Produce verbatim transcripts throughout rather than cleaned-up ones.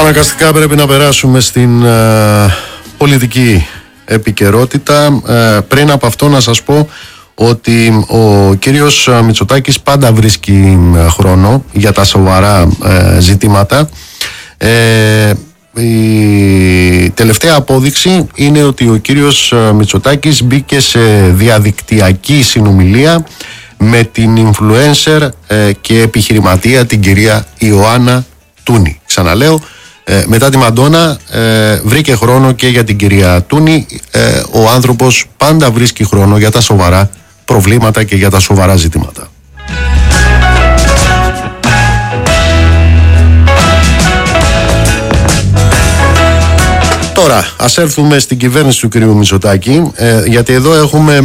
Αναγκαστικά πρέπει να περάσουμε στην uh, πολιτική επικαιρότητα. Uh, πριν από αυτό να σας πω ότι ο κύριος Μητσοτάκης πάντα βρίσκει χρόνο για τα σοβαρά uh, ζητήματα. Uh, η τελευταία απόδειξη είναι ότι ο κύριος Μητσοτάκης μπήκε σε διαδικτυακή συνομιλία με την influencer uh, και επιχειρηματία την κυρία Ιωάννα Τούνη. Ξαναλέω, ε, μετά τη Μαντόνα ε, βρήκε χρόνο και για την κυρία Τούνη. Ε, ο άνθρωπος πάντα βρίσκει χρόνο για τα σοβαρά προβλήματα και για τα σοβαρά ζητήματα. Τώρα, ας έρθουμε στην κυβέρνηση του κυρίου Μητσοτάκη, ε, γιατί εδώ έχουμε...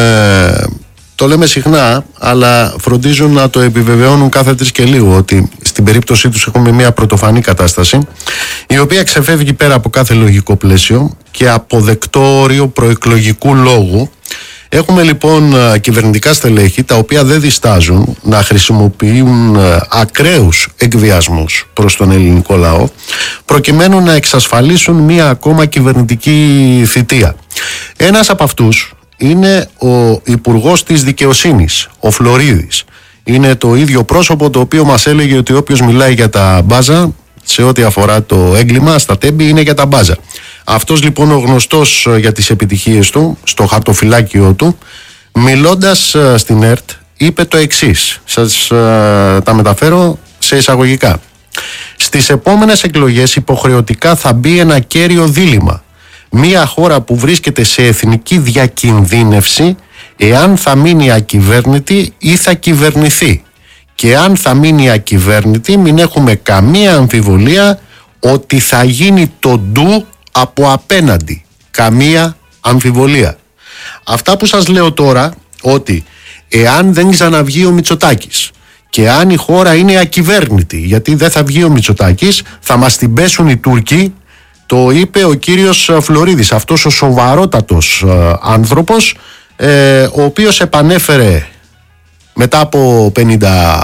Ε, το λέμε συχνά, αλλά φροντίζουν να το επιβεβαιώνουν κάθε τρεις και λίγο, ότι στην περίπτωσή τους έχουμε μια πρωτοφανή κατάσταση, η οποία ξεφεύγει πέρα από κάθε λογικό πλαίσιο και αποδεκτό όριο προεκλογικού λόγου. Έχουμε λοιπόν κυβερνητικά στελέχη, τα οποία δεν διστάζουν να χρησιμοποιούν ακραίους εκβιασμούς προς τον ελληνικό λαό, προκειμένου να εξασφαλίσουν μια ακόμα κυβερνητική θητεία. Ένας από αυτούς είναι ο Υπουργός της Δικαιοσύνης, ο Φλωρίδης. Είναι το ίδιο πρόσωπο το οποίο μας έλεγε ότι όποιος μιλάει για τα μπάζα, σε ό,τι αφορά το έγκλημα στα τέμπη, είναι για τα μπάζα. Αυτός λοιπόν ο γνωστός για τις επιτυχίες του, στο χαρτοφυλάκιο του, μιλώντας στην ΕΡΤ, είπε το εξής. Σας τα μεταφέρω σε εισαγωγικά. Στις επόμενες εκλογές υποχρεωτικά θα μπει ένα κέριο δίλημμα. Μια χώρα που βρίσκεται σε εθνική διακινδύνευση, εάν θα μείνει ακυβέρνητη ή θα κυβερνηθεί. Και αν θα μείνει ακυβέρνητη, μην έχουμε καμία αμφιβολία ότι θα γίνει το ντου από απέναντι. Καμία αμφιβολία. Αυτά που σας λέω τώρα, ότι εάν δεν ξαναβγεί ο Μητσοτάκης και αν η χώρα είναι ακυβέρνητη, γιατί δεν θα βγει ο Μητσοτάκης, θα μας την πέσουν οι Τούρκοι. Το είπε ο κύριος Φλωρίδης, αυτός ο σοβαρότατος ε, άνθρωπος, ε, ο οποίος επανέφερε μετά από πενήντα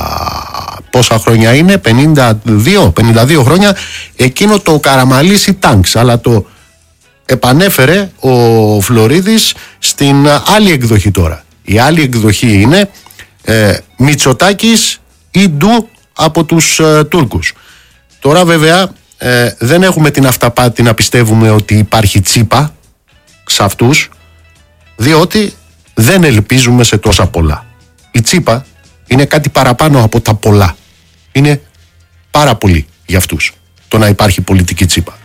πόσα χρόνια είναι, πενήντα δύο, πενήντα δύο χρόνια, εκείνο το Καραμαλίσι Τάγκς, αλλά το επανέφερε ο Φλωρίδης στην άλλη εκδοχή τώρα. Η άλλη εκδοχή είναι ε, Μητσοτάκης ή ντου από τους ε, Τούρκους. Τώρα βέβαια Ε, δεν έχουμε την αυταπάτη να πιστεύουμε ότι υπάρχει τσίπα σε αυτούς, διότι δεν ελπίζουμε σε τόσα πολλά. Η τσίπα είναι κάτι παραπάνω από τα πολλά. Είναι πάρα πολύ για αυτούς το να υπάρχει πολιτική τσίπα.